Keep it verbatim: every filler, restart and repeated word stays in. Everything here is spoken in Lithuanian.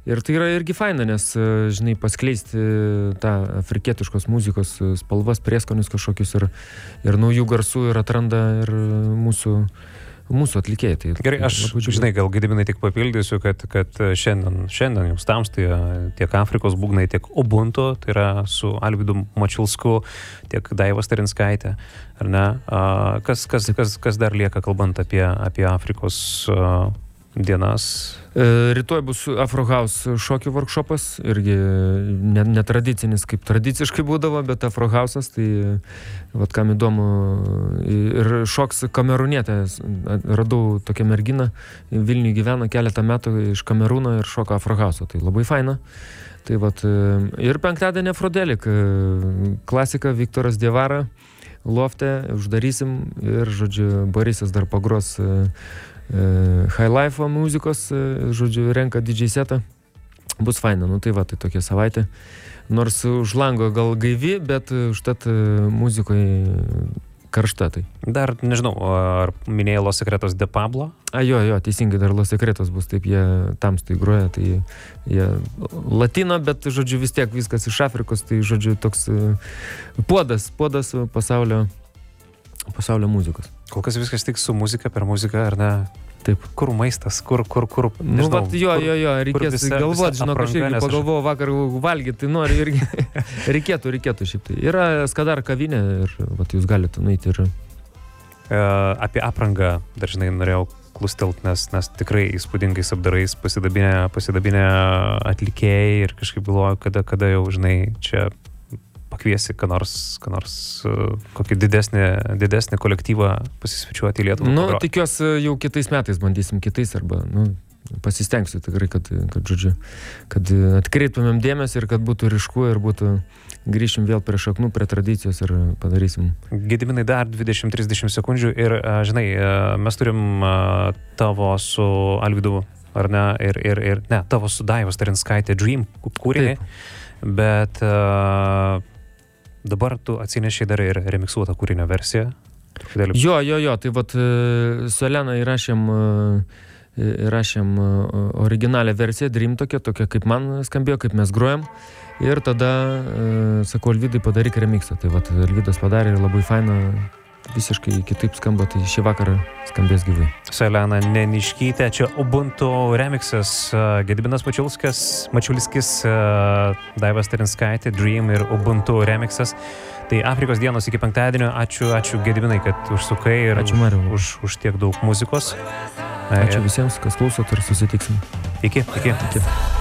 Ir tai yra irgi faina, nes, žinai, paskleisti tą afrikietiškos muzikos spalvas, prieskonius kažkokius ir, ir naujų garsų ir atranda ir mūsų, mūsų atlikėjai. Tai, Gerai, aš, žinai, gal Gediminai tik papildysiu, kad, kad šiandien, šiandien jūs tamstoje tiek Afrikos būgnai, tiek Ubuntu, tai yra su Alvydu Mačiulsku, tiek Daiva Starinskaitė, ar ne? Kas, kas, kas, kas dar lieka kalbant apie, apie Afrikos dienas? Rytoj bus Afro House šokių workshopas, irgi netradicinis, kaip tradiciškai būdavo, bet Afro House'as, tai vat kam įdomu, ir šoks kamerūnietė, radau tokią merginą, Vilniuje gyvena keletą metų iš Kamerūno ir šoka Afro House'o, tai labai faina. Tai vat, ir penktadienį Afrodelik, klasika Viktoras Diavara, lofte, uždarysim ir, žodžiu, Borisas dar pagros High Life muzikos, žodžiu, renka D J setą. Bus faina, nu tai va, tai tokia savaitė. Nors už lango gal gaivi, bet užtat muzikoje karšta tai. Dar, nežinau, ar minėjai Los Secretos de Pablo? A, jo, jo, teisingai, dar Los Secretos bus, taip jie tamstai groja, tai jie latino, bet, žodžiu, vis tiek viskas iš Afrikos, tai, žodžiu, toks puodas, puodas pasaulio, pasaulio muzikos. Kol kas viskas tik su muzika, per muziką, ar ne? Taip. Kur maistas, kur, kur, kur, nežinau. Nu, vat, jo, kur, jo, jo, reikės galvoti, žinok, aš irgi pagalvojau vakar valgyti, tai nori irgi, reikėtų, reikėtų šiaip tai. Yra Skadar kavinė ir vat, jūs galite nueiti ir... E, apie aprangą dažnai norėjau klustelt, nes, nes tikrai įspūdingais apdarais pasidabinę, pasidabinę atlikėjai ir kažkaip galvoju, kada, kada jau, žinai, čia pakviesi, ką nors, ką nors kokį didesnį, didesnį kolektyvą pasisvečiuoti į Lietuvą. Nu, tikiuosi jau kitais metais bandysim kitais arba, nu, pasistengsiu tikrai, kad, kad, žodžiu, kad atkreiptumėm dėmesį ir kad būtų ryšku ir būtų grįšim vėl prie šaknų, prie tradicijos ir padarysim. Gediminai, dar dvidešimt trisdešimt sekundžių ir, žinai, mes turim tavo su Alvydu, ar ne, ir, ir, ir ne, tavo su Daiva Starinskaitė Dream kūrinį, bet uh, dabar tu atsinešiai dar ir remiksuotą kūrinio versiją. Truputėlį. Jo, jo, jo, tai vat su Elena įrašėm, įrašėm originalią versiją, Dream tokia, tokia kaip man skambėjo, kaip mes grojam. Ir tada, sakau, Alvydai, padaryk remiksą. Tai vat Alvydas padarė ir labai faina, visiškai kitaip skamba, tai šį vakarą skambės gyvai. Su Elena Neniškytė, čia Ubuntu remiksas, Gedibinas Mačiulskis, Mačiulskis, Daiva Starinskaitė, Dream ir Ubuntu remiksas. Tai Afrikos dienos iki penktadienio. Ačiū, ačiū Gedibinai, kad užsukai ir ačiū, Mariau, už, už tiek daug muzikos. Ačiū visiems, kas klausot ir susitiksim. Iki, iki. iki.